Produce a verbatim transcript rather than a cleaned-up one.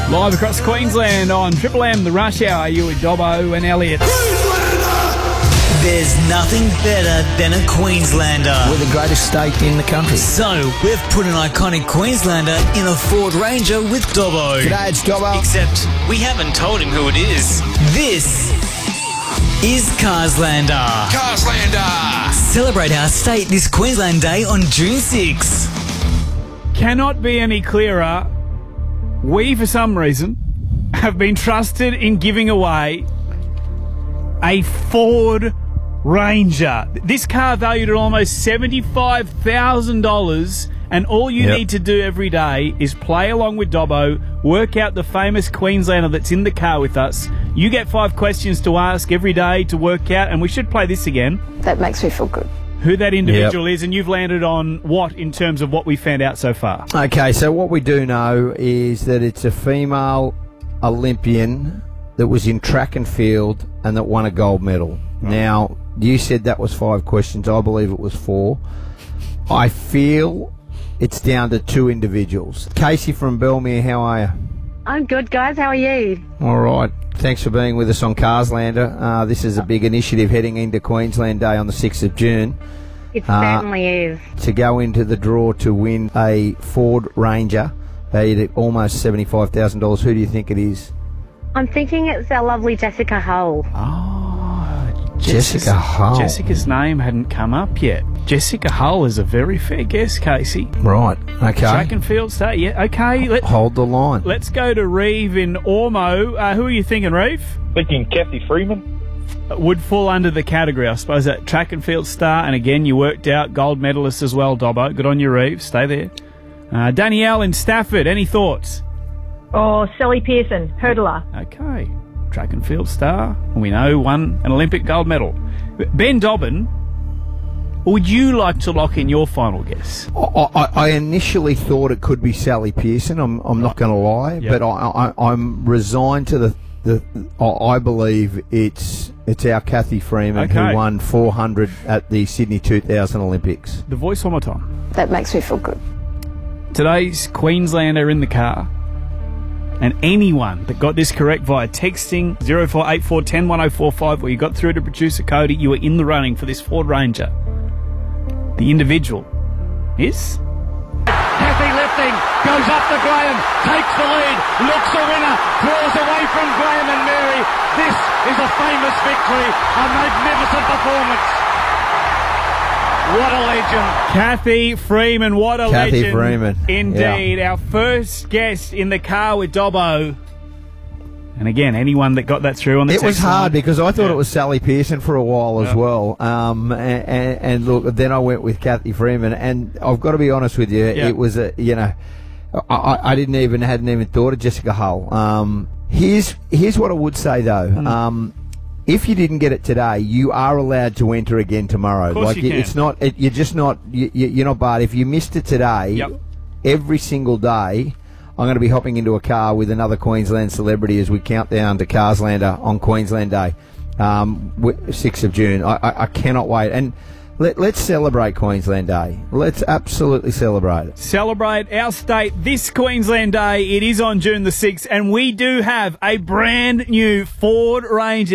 Live across Queensland on Triple M, the Rush Hour. You with Dobbo and Elliot. There's nothing better than a Queenslander. We're the greatest state in the country. So, we've put an iconic Queenslander in a Ford Ranger with Dobbo. G'day, it's Dobbo. Except, we haven't told him who it is. This is Carslander. Carslander! Celebrate our state this Queensland Day on June sixth. Cannot be any clearer. We, for some reason, have been trusted in giving away a Ford Ranger. This car valued at almost seventy-five thousand dollars, and all you Yep. need to do every day is play along with Dobbo, work out the famous Queenslander that's in the car with us. You get five questions to ask every day to work out, and we should play this again, That makes me feel good. who that individual is, and you've landed on what in terms of what we found out so far? Okay, so what we do know is that it's a female Olympian that was in track and field and that won a gold medal. Now, you said that was five questions. I believe it was four. I feel it's down to two individuals. Casey from Belmere, how are you? I'm good, guys. How are you? All right. Thanks for being with us on Carslander. Uh, this is a big initiative heading into Queensland Day on the sixth of June. It Uh, certainly is. To go into the draw to win a Ford Ranger valued at almost seventy-five thousand dollars. Who do you think it is? I'm thinking it's our lovely Jessica Hull. Oh, Jessica Hull. Jessica's name hadn't come up yet. Jessica Hull is a very fair guess, Casey. Right. Okay. Track and field state, yeah. Okay, let, Hold the line. let's go to Reeve in Ormo. Uh, who are you thinking, Reeve? Thinking Kathy Freeman. Would fall under the category, I suppose, that track and field star. And again, you worked out gold medalist as well, Dobbo. Good on you, Reeve. Stay there. Uh, Danielle in Stafford, any thoughts? Oh, Sally Pearson, hurdler. Okay. Track and field star. We know won an Olympic gold medal. Ben Dobbin, would you like to lock in your final guess? I, I, I initially thought it could be Sally Pearson. I'm, I'm not going to lie, Yep. but I, I, I'm resigned to the. the I I believe it's it's our Kathy Freeman Okay. who won four hundred at the Sydney two thousand Olympics. The voice one more time. That makes me feel good. Today's Queenslander in the car. And anyone that got this correct via texting zero four eight four one zero one zero four five, or you got through to producer Cody, you are in the running for this Ford Ranger. The individual is... Kathy lifting, goes up to Graham, takes the lead, looks a winner, draws away from Graham and Mary. This is a famous victory, a magnificent performance. What a legend. Kathy Freeman. What a Kathy legend. Freeman. Indeed. Our first guest in the car with Dobbo. And again, anyone that got that through on the It was text hard line. because I thought Yeah. it was Sally Pearson for a while as Yeah. well. Um, and, and, and look, then I went with Kathy Freeman, and I've got to be honest with you, Yeah. it was a you know, I, I I didn't even hadn't even thought of Jessica Hull. Um, here's here's what I would say though. Mm. Um, if you didn't get it today, you are allowed to enter again tomorrow. Of course like you can. it's not, it, you're just not, you, you- you're not barred. If you missed it today, Yep. every single day, I'm going to be hopping into a car with another Queensland celebrity as we count down to Carslander on Queensland Day, um, wi- sixth of June. I, I, I cannot wait. And let, let's celebrate Queensland Day. Let's absolutely celebrate it. Celebrate our state this Queensland Day. It is on June the sixth, and we do have a brand new Ford Ranger.